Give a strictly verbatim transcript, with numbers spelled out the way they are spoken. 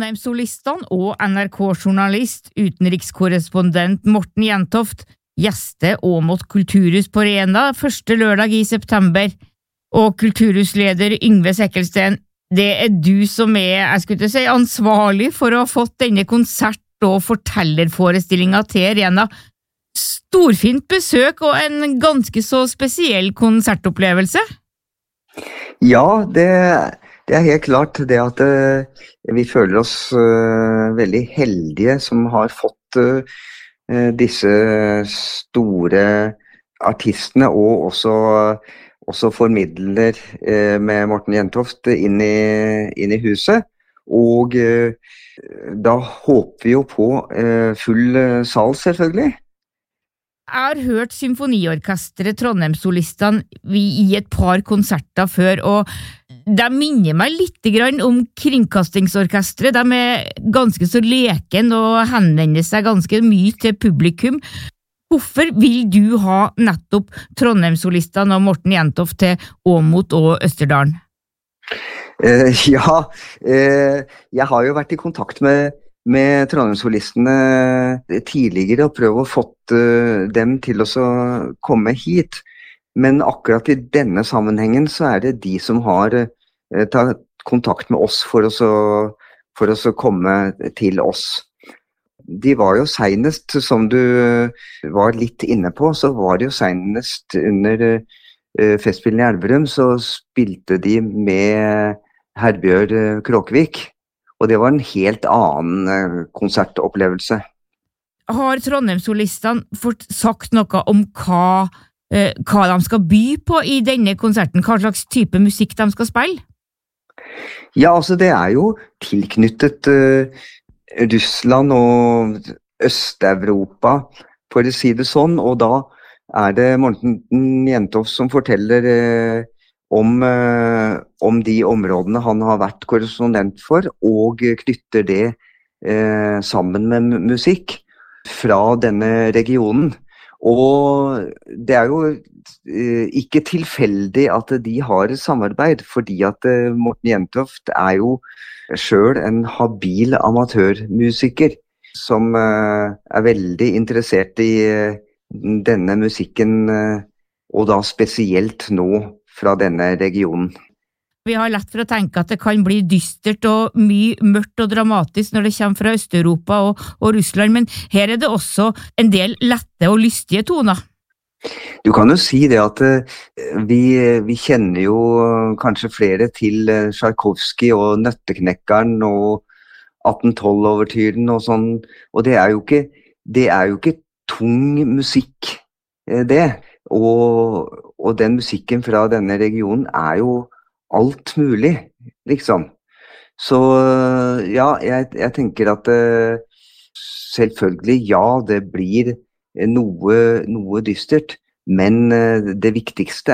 Trondheimssolistene og N R K-journalist, utenrikskorrespondent Morten Jentoft, gjeste Åmot Kulturhus på Rena første lørdag i september, og kulturhusleder Yngve Sekkelsten, det er du som er, jeg skulle ikke si, ansvarlig for å ha fått denne konsert- og fortellerforestillingen til Rena. Storfint besøk og en ganske så spesiell konsertopplevelse. Ja, det, det er helt klart det at uh, vi føler oss uh, veldig heldige som har fått uh, disse store artistene og også, også formidler uh, med Morten Jentoft inn i, inn i huset. Og uh, da håper vi jo på uh, full uh, sal selvfølgelig. Jeg har hørt symfoniorkestret Trondheimssolistene i et par konserter før, og de minner meg litt grann om kringkastingsorkestret. De er ganske så leken og henvender seg ganske mye til publikum. Hvorfor vil du ha nettopp Trondheimssolistene og Morten Jentoft til Åmot og Østerdalen? Uh, ja, uh, jeg har jo vært i kontakt med med Trondheimssolistene tidligere og prøve å fått uh, dem til å så komme hit. Men akkurat i denne sammenhengen så er det de som har uh, tatt kontakt med oss for å så, for å så komme til oss. De var jo senest, som du var litt inne på, så var det jo senest under uh, Festspillene i Elverum, så spilte de med Herbjørn Kråkevik. Og det var en helt annen konsertopplevelse. Har Trondheimssolistene fått sagt noe om hva, eh, hva de skal by på i denne konserten? Hva slags type musikk de skal spille? Ja, altså det er jo tilknyttet uh, Russland og Øst-Europa, for å si det sånn. Og da er det Morten Jentoft som forteller uh, Om, eh, om de områdene han har vært korrespondent for, og knytter det eh, sammen med musikk fra denne regionen. Og det er jo eh, ikke tilfeldig at de har et samarbeid, fordi at eh, Morten Jentoft er jo selv en habil amatørmusiker, som eh, er veldig interessert i eh, denne musikken, eh, og da spesielt nå, fra denne regionen. Vi har lett for å tenke at det kan bli dystert og mye mørkt og dramatisk når det kommer fra Øst-Europa og, og Russland, men her er det også en del lette og lystige toner. Du kan jo si det at uh, vi, vi kjenner jo kanskje flere til uh, Tchaikovsky og Nøtteknekkeren og atten tolv-overtyren og sånn, og det er jo ikke, det er jo ikke tung musikk, uh, det. Og, og den musikken fra denne regionen er jo alt mulig, liksom. Så ja, jeg, jeg tenker at uh, selvfølgelig, ja, det blir noe, noe dystert, men uh, det viktigste